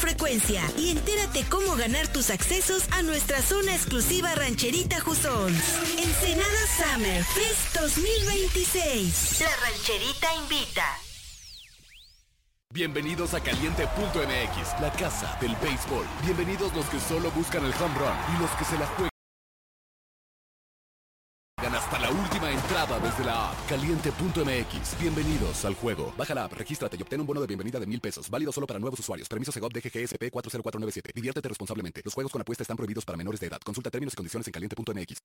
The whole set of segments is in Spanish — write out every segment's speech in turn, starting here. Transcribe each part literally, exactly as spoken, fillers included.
frecuencia y entérate cómo ganar tus accesos a nuestra zona exclusiva Rancherita Jusons. Ensenada Summer Fest dos mil veintiséis. La Rancherita invita. Bienvenidos a Caliente punto M X, la casa del béisbol. Bienvenidos los que solo buscan el home run y los que se la juegan hasta la última entrada desde la app Caliente punto M X. Bienvenidos al juego. Baja la app, regístrate y obtén un bono de bienvenida de mil pesos. Válido solo para nuevos usuarios. Permiso Segov D G G S P cuatro cero cuatro nueve siete. Diviértete responsablemente. Los juegos con apuesta están prohibidos para menores de edad. Consulta términos y condiciones en Caliente punto M X.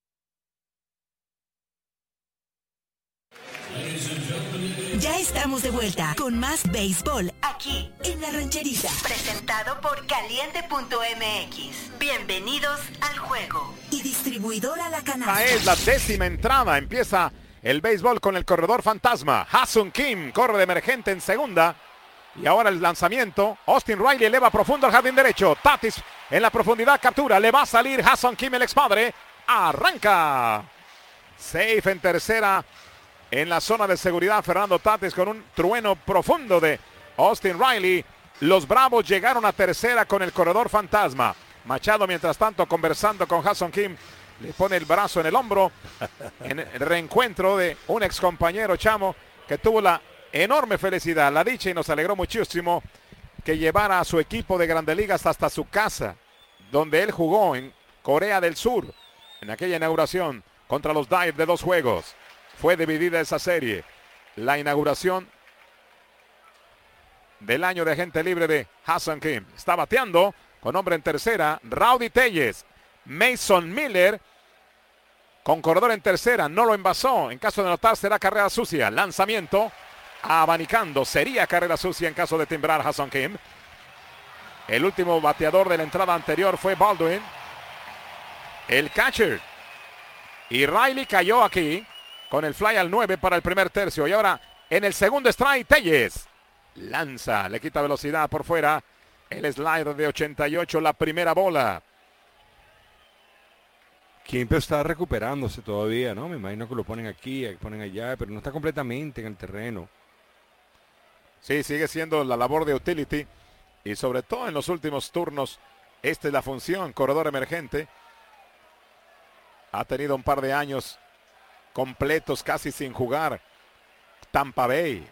Ya estamos de vuelta con más béisbol aquí en La Rancherita. Presentado por Caliente punto M X. Bienvenidos al juego. Y distribuidora La Canasta. Esta es la décima entrada. Empieza el béisbol con el corredor fantasma. Ha-Seong Kim corre de emergente en segunda. Y ahora el lanzamiento. Austin Riley eleva profundo al jardín derecho. Tatis en la profundidad captura. Le va a salir Ha-Seong Kim, el expadre. Arranca. Safe en tercera. En la zona de seguridad, Fernando Tatis con un trueno profundo de Austin Riley. Los Bravos llegaron a tercera con el corredor fantasma. Machado, mientras tanto, conversando con Ha-Seong Kim, le pone el brazo en el hombro. En el reencuentro de un ex compañero, Chamo, que tuvo la enorme felicidad, la dicha, y nos alegró muchísimo que llevara a su equipo de Grandes Ligas hasta su casa, donde él jugó en Corea del Sur, en aquella inauguración contra los Dive de dos juegos. Fue dividida esa serie. La inauguración del año de agente libre de Ha-Seong Kim. Está bateando con hombre en tercera. Rowdy Tellez. Mason Miller con corredor en tercera. No lo envasó. En caso de anotar será carrera sucia. Lanzamiento. Abanicando. Sería carrera sucia en caso de timbrar Ha-Seong Kim. El último bateador de la entrada anterior fue Baldwin. El catcher. Y Riley cayó aquí con el fly al nueve para el primer tercio. Y ahora en el segundo strike, Tellez lanza, le quita velocidad por fuera. El slider de ochenta y ocho, la primera bola. Kimper está recuperándose todavía, ¿no? Me imagino que lo ponen aquí, ponen allá, pero no está completamente en el terreno. Sí, sigue siendo la labor de utility. Y sobre todo en los últimos turnos, esta es la función, corredor emergente. Ha tenido un par de años completos casi sin jugar. Tampa Bay.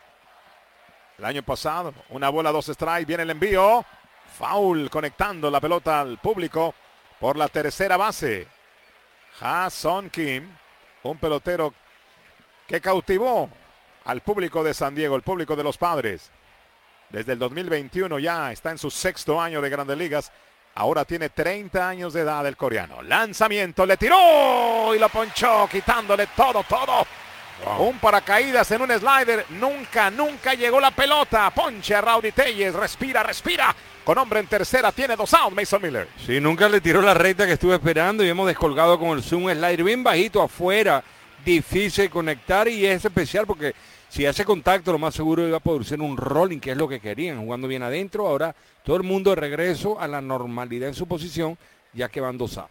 El año pasado, una bola, dos strikes, viene el envío. Foul, conectando la pelota al público por la tercera base. Ha-Seong Kim, un pelotero que cautivó al público de San Diego, el público de los Padres. Desde el dos mil veintiuno ya está en su sexto año de Grandes Ligas. Ahora tiene treinta años de edad el coreano. Lanzamiento, le tiró y lo ponchó, quitándole todo, todo. Wow. Un paracaídas en un slider. Nunca, nunca llegó la pelota. Ponche a Rowdy Tellez. Respira, respira. Con hombre en tercera, tiene dos outs Mason Miller. Sí, nunca le tiró la recta que estuve esperando y hemos descolgado con el zoom slider bien bajito afuera. Difícil conectar y es especial porque si hace contacto, lo más seguro iba a producir un rolling, que es lo que querían, jugando bien adentro. Ahora todo el mundo de regreso a la normalidad en su posición, ya que van dos outs.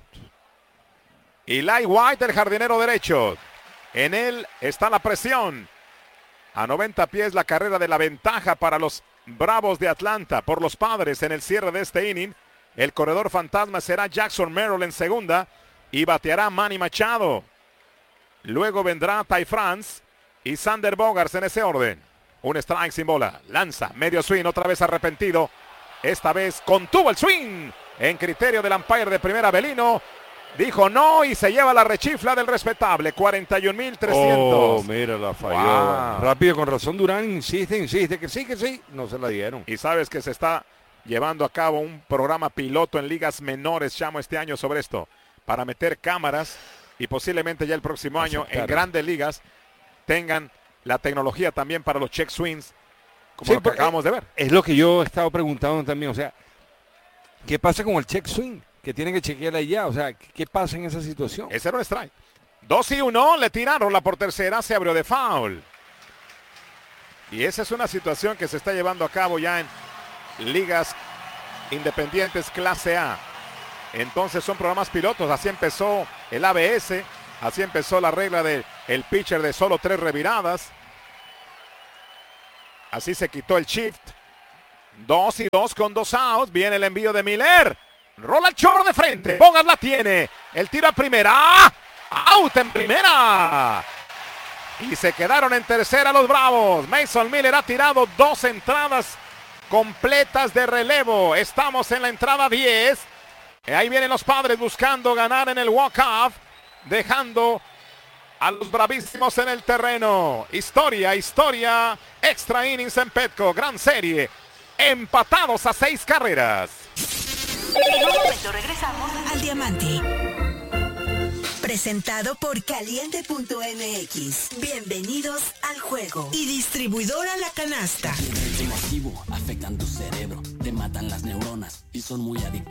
Eli White, el jardinero derecho. En él está la presión. A noventa pies la carrera de la ventaja para los Bravos de Atlanta por los Padres en el cierre de este inning. El corredor fantasma será Jackson Merrill en segunda y bateará Manny Machado. Luego vendrá Ty France y Sander Bogaerts en ese orden. Un strike sin bola. Lanza, medio swing, otra vez arrepentido. Esta vez contuvo el swing. En criterio del umpire de primera, Belino dijo no y se lleva la rechifla del respetable. cuarenta y un mil trescientos. Oh, mira, la falló. Wow. Rápido, con razón Durán insiste, insiste, que sí, que sí. No se la dieron. Y sabes que se está llevando a cabo un programa piloto en ligas menores, Chamo, este año sobre esto. Para meter cámaras y posiblemente ya el próximo año en grandes ligas tengan la tecnología también para los check swings, como sí, lo que acabamos de ver. Es lo que yo he estado preguntando también, o sea, ¿qué pasa con el check swing? Que tienen que chequear allá, o sea, ¿qué pasa en esa situación? Ese era un strike. Dos y uno, le tiraron la por tercera, se abrió de foul. Y esa es una situación que se está llevando a cabo ya en ligas independientes clase A. Entonces son programas pilotos, así empezó el A B S, así empezó la regla del pitcher de solo tres reviradas. Así se quitó el shift Dos y dos con dos outs. Viene el envío de Miller. Rola el chorro de frente. Bogart la tiene. El tiro a primera. Out en primera. Y se quedaron en tercera los Bravos. Mason Miller ha tirado dos entradas completas de relevo. Estamos en la entrada diez. Ahí vienen los Padres buscando ganar en el walk-off, dejando a los bravísimos en el terreno. Historia, historia, extra innings en Petco, gran serie, empatados a seis carreras. En un momento regresamos al Diamante. Presentado por Caliente punto M X. Bienvenidos al juego. Y distribuidora La Canasta. Activo, afectan tu cerebro, te matan las neuronas y son muy adictivos.